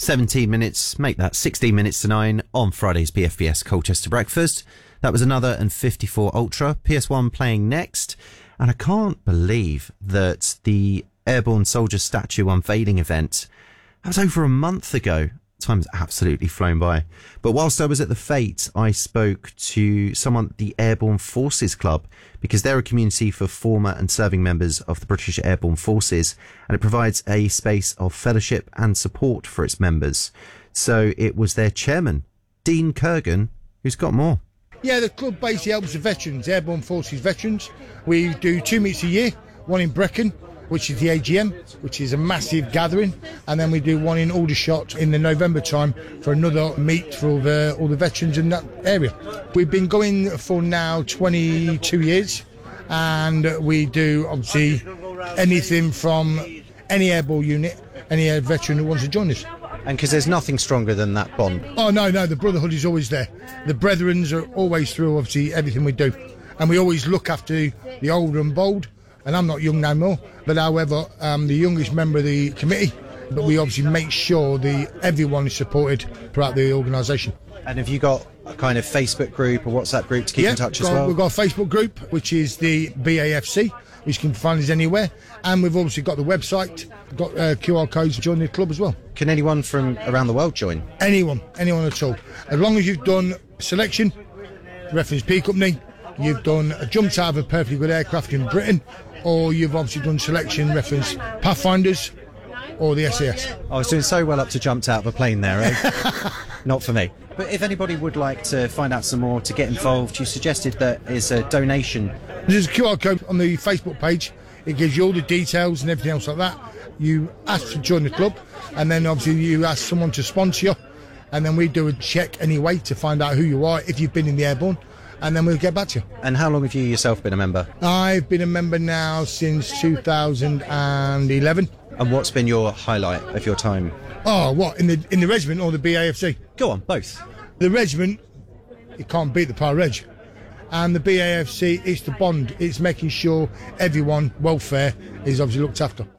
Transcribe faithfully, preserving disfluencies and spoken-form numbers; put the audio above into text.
seventeen minutes, make that sixteen minutes to nine on Friday's B F B S Colchester Breakfast. That was another and fifty-four Ultra, P S one playing next. And I can't believe that the Airborne Soldier Statue unveiling event, that was over a month ago. Time's absolutely flown by. But whilst I was at the Fete, I spoke to someone at the Airborne Forces Club, because they're a community for former and serving members of the British Airborne Forces, and it provides a space of fellowship and support for its members. So it was their chairman, Dean Kurgan, who's got more. Yeah, the club basically helps the veterans, Airborne Forces veterans. We do two meets a year, one in Brecon, which is the A G M, which is a massive gathering, and then we do one in Aldershot in the November time for another meet for all the, all the veterans in that area. We've been going for now twenty-two years, and we do obviously anything from any airborne unit, any air veteran who wants to join us. And because there's nothing stronger than that bond. Oh no, no, the brotherhood is always there. The brethrens are always through obviously everything we do, and we always look after the old and bold. And I'm not young no more, but however, I'm the youngest member of the committee, but we obviously make sure the everyone is supported throughout the organisation. And have you got a kind of Facebook group or WhatsApp group to keep yeah, in touch got, as well? We've got a Facebook group, which is the B A F C, which you can find us anywhere. And we've obviously got the website, got uh, Q R codes to join the club as well. Can anyone from around the world join? Anyone, anyone at all. As long as you've done selection, reference P Company, you've done a jumped out of a perfectly good aircraft in Britain, or you've obviously done selection reference Pathfinders or the S A S. I was doing so well up to jumped out of a plane there, eh? Not for me. But if anybody would like to find out some more, to get involved, you suggested that is a donation. There's a Q R code on the Facebook page. It gives you all the details and everything else like that. You ask to join the club, and then obviously you ask someone to sponsor you, and then we do a check anyway to find out who you are, if you've been in the airborne, and then we'll get back to you. And how long have you yourself been a member? I've been a member now since two thousand eleven. And what's been your highlight of your time? Oh, what, in the in the regiment or the B A F C? Go on, both. The regiment, you can't beat the Par Reg. And the B A F C, it's the bond. It's making sure everyone, welfare, is obviously looked after.